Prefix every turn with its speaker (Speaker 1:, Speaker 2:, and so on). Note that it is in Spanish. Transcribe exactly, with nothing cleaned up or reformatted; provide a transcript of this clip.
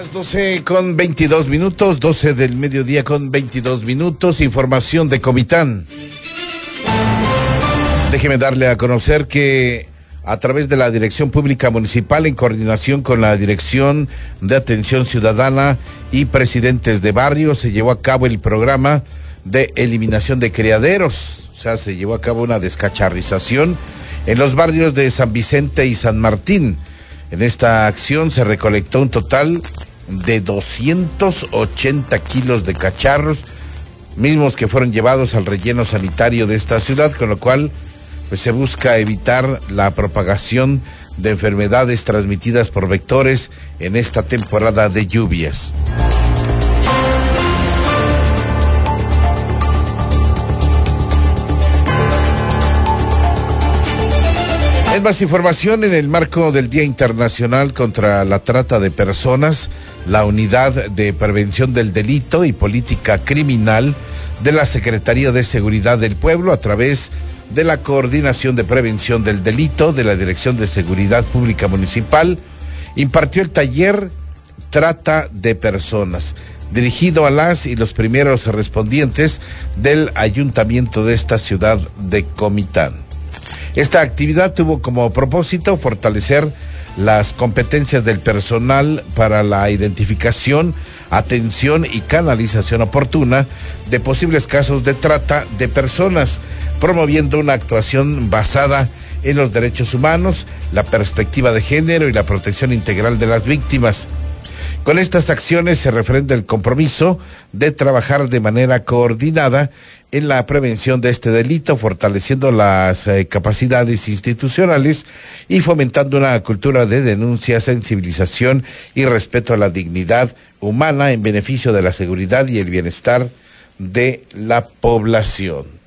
Speaker 1: Las doce con veintidós minutos, doce del mediodía con veintidós minutos, información de Comitán. Déjeme darle a conocer que a través de la Dirección Pública Municipal, en coordinación con la Dirección de Atención Ciudadana y Presidentes de Barrio, se llevó a cabo el programa de eliminación de criaderos. O sea, se llevó a cabo una descacharrización en los barrios de San Vicente y San Martín. En esta acción se recolectó un total de doscientos ochenta kilos de cacharros, mismos que fueron llevados al relleno sanitario de esta ciudad, con lo cual pues se busca evitar la propagación de enfermedades transmitidas por vectores en esta temporada de lluvias. En más información, en el marco del Día Internacional contra la Trata de Personas, la Unidad de Prevención del Delito y Política Criminal de la Secretaría de Seguridad del Pueblo, a través de la Coordinación de Prevención del Delito de la Dirección de Seguridad Pública Municipal, impartió el taller Trata de Personas, dirigido a las y los primeros respondientes del ayuntamiento de esta ciudad de Comitán. Esta actividad tuvo como propósito fortalecer las competencias del personal para la identificación, atención y canalización oportuna de posibles casos de trata de personas, promoviendo una actuación basada en los derechos humanos, la perspectiva de género y la protección integral de las víctimas. Con estas acciones se refrenda el compromiso de trabajar de manera coordinada en la prevención de este delito, fortaleciendo las eh, capacidades institucionales y fomentando una cultura de denuncia, sensibilización y respeto a la dignidad humana en beneficio de la seguridad y el bienestar de la población.